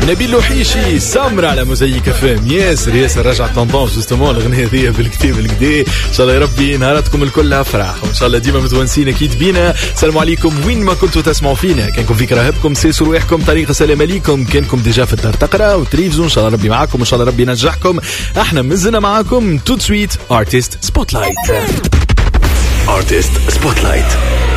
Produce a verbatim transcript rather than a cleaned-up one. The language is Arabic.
نبيل لوحيشي سامر على موزايك افام. ياسر ياسر رجع طندون جوستومون الاغنيه هذه بالكتاب بالكدا. ان شاء الله يا ربي نهاراتكم الكل افراح وان شاء الله ديما متونسين اكيد بينا. السلام عليكم وين ما كنتوا تسمعوا فينا، كانكم في كراهبكم سيسوا رواحكم طريق السلام عليكم، كانكم ديجا في الدار تقرا وتريفزوا. ان شاء الله ربي معاكم وان شاء الله ربي ينجحكم. احنا مزنا معاكم تو سويت ارتست سبوتلايت. ارتست سبوتلايت.